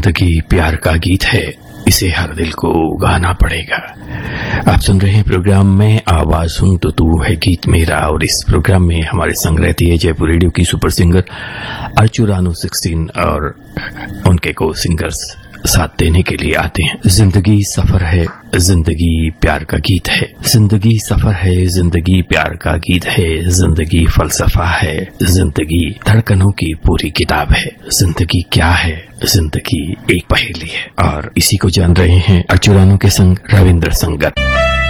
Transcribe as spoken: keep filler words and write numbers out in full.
जिंदगी प्यार का गीत है, इसे हर दिल को गाना पड़ेगा। आप सुन रहे हैं प्रोग्राम में आवाज सुन तो तू है गीत मेरा, और इस प्रोग्राम में हमारे संग रहती है जयपुर रेडियो की सुपर सिंगर अर्चू रानू सोलह और उनके को सिंगर्स साथ देने के लिए आते हैं। जिंदगी सफर है, जिंदगी प्यार का गीत है। जिंदगी सफर है, जिंदगी प्यार का गीत है। जिंदगी फलसफा है, जिंदगी धड़कनों की पूरी किताब है। जिंदगी क्या है? जिंदगी एक पहेली है। और इसी को जान रहे हैं अर्चू रानू के संग रविंद्र संगत।